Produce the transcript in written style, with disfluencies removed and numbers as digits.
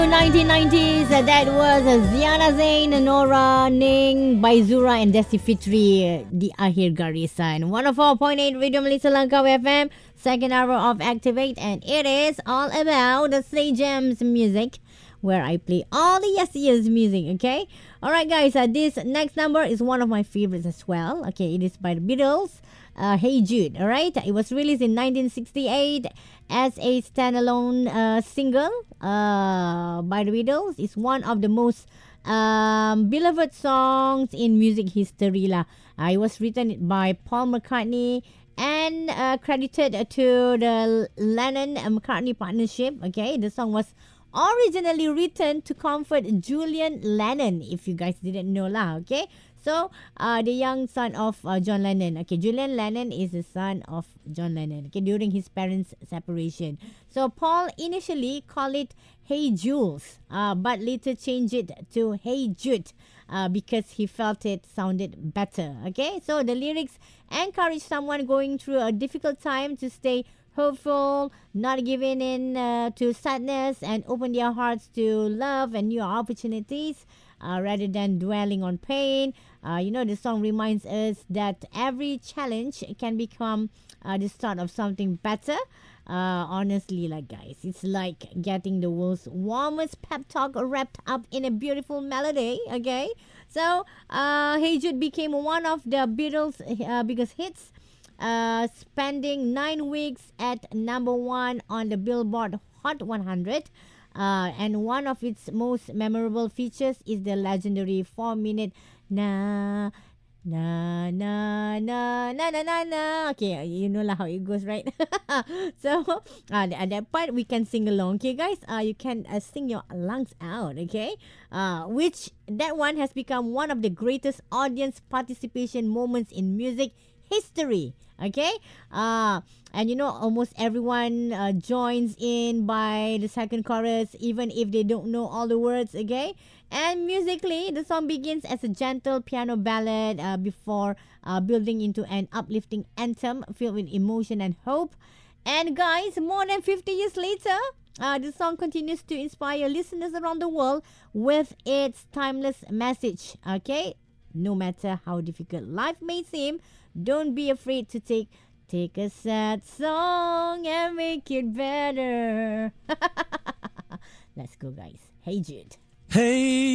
1990s, that was Ziana Zain, Nora Ning, Baizura and Desi Fitri, the Akhir Garisan. 104.8 Radio Malaysia Langkawi FM, second hour of Activate, and it is all about the Slay Gems music, where I play all the years music, okay? Alright guys, this next number is one of my favorites as well. Okay, it is by the Beatles. Hey Jude, alright? It was released in 1968 as a standalone single by the Beatles. It's one of the most beloved songs in music history lah. It was written by Paul McCartney and credited to the Lennon-McCartney partnership. Okay, the song was originally written to comfort Julian Lennon, if you guys didn't know lah. Okay, so the young son of John Lennon. Okay, Julian Lennon is the son of John Lennon. Okay, during his parents' separation. So Paul initially called it Hey Jules, but later changed it to Hey Jude because he felt it sounded better. Okay, so the lyrics encourage someone going through a difficult time to stay hopeful, not giving in to sadness, and open their hearts to love and new opportunities rather than dwelling on pain. The song reminds us that every challenge can become the start of something better. Honestly, like guys, it's like getting the world's warmest pep talk wrapped up in a beautiful melody. Okay, so Hey Jude became one of the Beatles' biggest hits, spending 9 weeks at number one on the Billboard Hot 100. And one of its most memorable features is the legendary 4-minute na na na na na na na na. Okay, you know lah how it goes, right? So at that part we can sing along. Okay, guys, you can sing your lungs out. Okay, which that one has become one of the greatest audience participation moments in music history. Okay, and almost everyone joins in by the second chorus, even if they don't know all the words. Okay, and musically, the song begins as a gentle piano ballad before building into an uplifting anthem filled with emotion and hope. And guys, more than 50 years later, the song continues to inspire listeners around the world with its timeless message. Okay, no matter how difficult life may seem, don't be afraid to take a sad song and make it better. Let's go, guys. Hey Jude. Hey